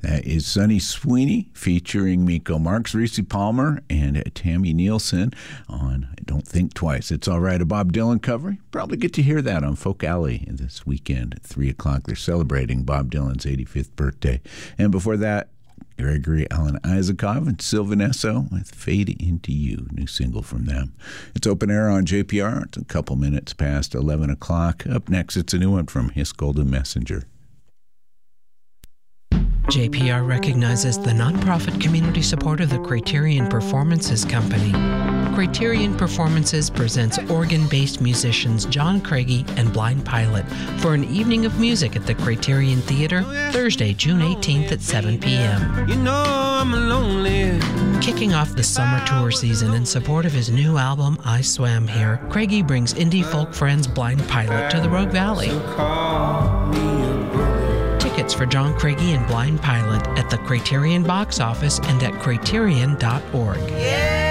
That is Sonny Sweeney featuring Miko Marks, Reese Palmer, and Tammy Nielsen on Don't Think Twice. It's All Right, a Bob Dylan cover. Probably get to hear that on Folk Alley this weekend at 3 o'clock. They're celebrating Bob Dylan's 85th birthday. And before that, Gregory Alan Isakov and Sylvan Esso with Fade Into You, new single from them. It's open air on JPR. It's a couple minutes past 11 o'clock. Up next, it's a new one from His Golden Messenger. JPR recognizes the nonprofit community support of the Criterion Performances Company. Criterion Performances presents Oregon-based musicians John Craigie and Blind Pilot for an evening of music at the Criterion Theater, Thursday, June 18th at 7 p.m. You know I'm lonely. Kicking off the summer tour season in support of his new album, I Swam Here, Craigie brings indie folk friends Blind Pilot to the Rogue Valley. Tickets for John Craigie and Blind Pilot at the Criterion box office and at criterion.org. Yeah.